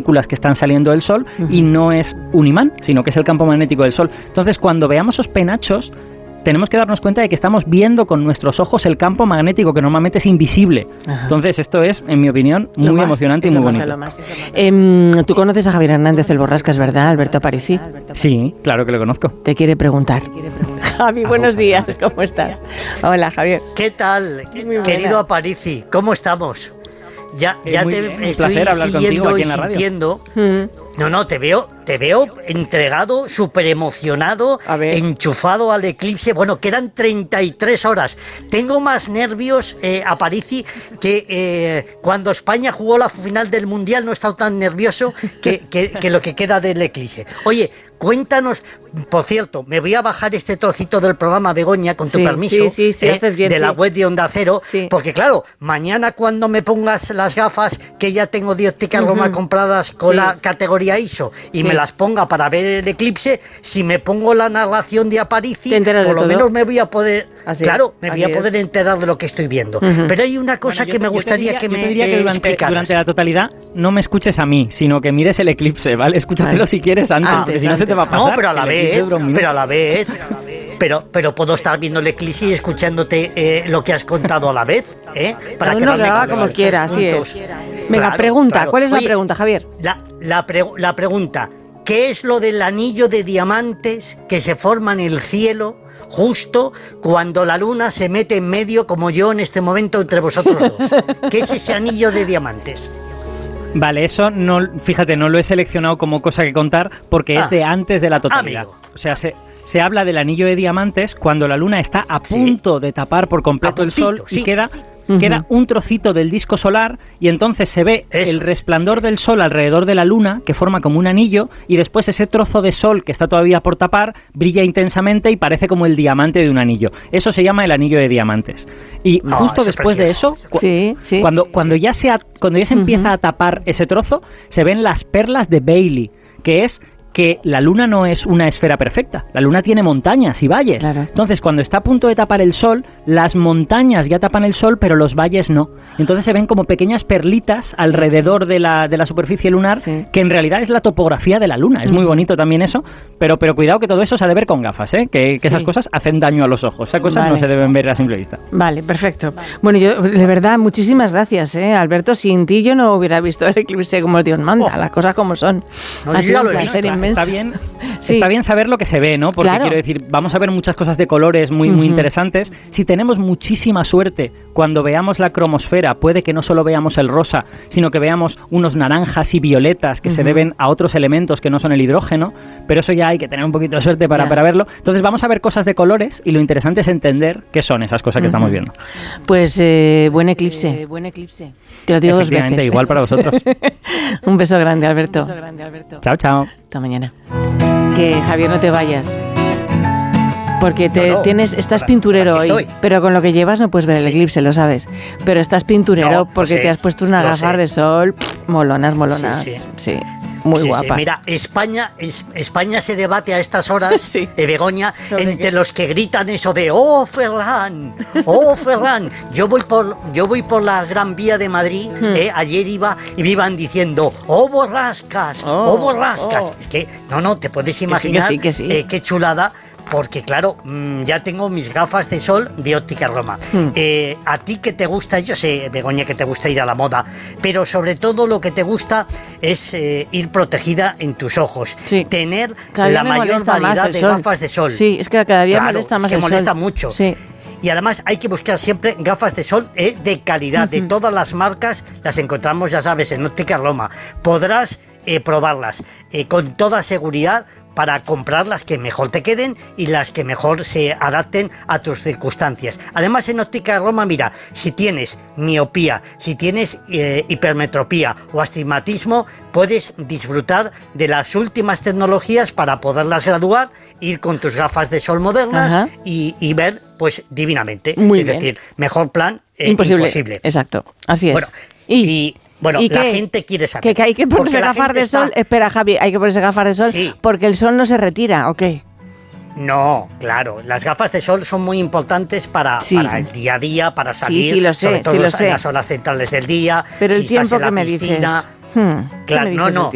partículas que están saliendo del Sol y no es un imán, sino que es el campo magnético del Sol. Entonces, cuando veamos esos penachos, tenemos que darnos cuenta de que estamos viendo con nuestros ojos el campo magnético, que normalmente es invisible. Ajá. Entonces, esto es, en mi opinión, muy emocionante y muy bonito. Tú conoces a Javier Hernández el Borrascas, ¿verdad, Alberto Aparici? Sí, claro que lo conozco. Te quiere preguntar. Javi, buenos días, ¿cómo estás? Hola, Javier. ¿Qué tal, querido Aparici? ¿Cómo estamos? Ya te estoy siguiendo y sintiendo. No, te veo entregado, súper emocionado, enchufado al eclipse. Bueno, quedan 33 horas. Tengo más nervios, Aparici, que cuando España jugó la final del Mundial. No he estado tan nervioso que lo que queda del eclipse. Oye, cuéntanos, por cierto, me voy a bajar este trocito del programa, Begoña, con tu permiso, de la web de Onda Cero, porque claro, mañana cuando me pongas las gafas, que ya tengo de Óptica Roma compradas con la categoría ISO, y me las ponga para ver el eclipse, si me pongo la narración de Aparici, por lo menos me voy a poder, voy a poder enterar de lo que estoy viendo. Pero hay una cosa que me gustaría que me explicaras. Durante la totalidad, no me escuches a mí, sino que mires el eclipse, ¿vale? Escúchatelo si quieres antes, porque si no se te va a pasar. No, pero a la vez. Pero puedo estar viendo el eclipse y escuchándote lo que has contado a la vez, para que no lo haga como quiera, así es. Venga, pregunta. ¿Cuál es la pregunta, Javier? La pregunta, ¿qué es lo del anillo de diamantes que se forma en el cielo justo cuando la luna se mete en medio, como yo en este momento, entre vosotros dos? ¿Qué es ese anillo de diamantes? Vale, eso no, fíjate, no lo he seleccionado como cosa que contar porque es de antes de la totalidad. O sea, se habla del anillo de diamantes cuando la luna está a punto de tapar por completo el sol y queda un trocito del disco solar y entonces se ve el resplandor del sol alrededor de la luna que forma como un anillo y después ese trozo de sol que está todavía por tapar brilla intensamente y parece como el diamante de un anillo. Eso se llama el anillo de diamantes. Y justo después de eso, cuando ya se empieza a tapar ese trozo, se ven las perlas de Bailey, que es que la luna no es una esfera perfecta, la luna tiene montañas y valles. Claro. Entonces, cuando está a punto de tapar el sol, las montañas ya tapan el sol, pero los valles no. Entonces se ven como pequeñas perlitas alrededor de la superficie lunar, que en realidad es la topografía de la luna. Es muy bonito también eso, pero cuidado que todo eso se ha de ver con gafas, que esas cosas hacen daño a los ojos. Esas cosas no se deben ver a simple vista. Vale, perfecto. Bueno, yo, de verdad, muchísimas gracias, Alberto. Sin ti yo no hubiera visto el eclipse como Dios manda, las cosas como son. No, yo ya lo he visto. Está bien saber lo que se ve, ¿no? Porque quiero decir, vamos a ver muchas cosas de colores muy interesantes. Si tenemos muchísima suerte, cuando veamos la cromosfera, puede que no solo veamos el rosa, sino que veamos unos naranjas y violetas que se deben a otros elementos que no son el hidrógeno, pero eso ya hay que tener un poquito de suerte para verlo. Entonces vamos a ver cosas de colores y lo interesante es entender qué son esas cosas que estamos viendo. Pues buen eclipse. Te lo digo dos veces. Igual para vosotros. Un beso grande, Alberto. Chao, chao. Hasta mañana. Que Javier, no te vayas. Porque estás pinturero hoy, pero con lo que llevas no puedes ver el eclipse, lo sabes. Pero estás pinturero porque te has puesto unas gafas de sol molonas. Sí. Muy guapa. Mira, España se debate a estas horas, Begoña, entre los que gritan eso de ¡Oh, Ferran! Yo voy por la Gran Vía de Madrid, ayer iba y me iban diciendo ¡Oh, Borrascas! Es que, no, te puedes imaginar qué chulada. Porque claro, ya tengo mis gafas de sol de Óptica Roma. A ti que te gusta, yo sé, Begoña, que te gusta ir a la moda, pero sobre todo lo que te gusta es ir protegida en tus ojos. Tener la mayor variedad de gafas de sol. Sí, es que cada día molesta más el sol. Molesta mucho. Sí. Y además hay que buscar siempre gafas de sol de calidad, de todas las marcas, las encontramos, ya sabes, en Óptica Roma. Podrás probarlas con toda seguridad para comprar las que mejor te queden y las que mejor se adapten a tus circunstancias. Además, en Óptica Roma, mira, si tienes miopía, si tienes hipermetropía o astigmatismo, puedes disfrutar de las últimas tecnologías para poderlas graduar, ir con tus gafas de sol modernas y ver, pues, divinamente. Muy es bien. decir, mejor plan imposible. Exacto, así es. Bueno, ¿Y la gente quiere saber. Que hay que ponerse gafas de sol. Espera, Javi, hay que ponerse gafas de sol porque el sol no se retira, ¿o qué? No, claro, las gafas de sol son muy importantes para el día a día, para salir, sobre todo en las horas centrales del día. Pero si el tiempo estás en que la me piscina, dices. Claro, no.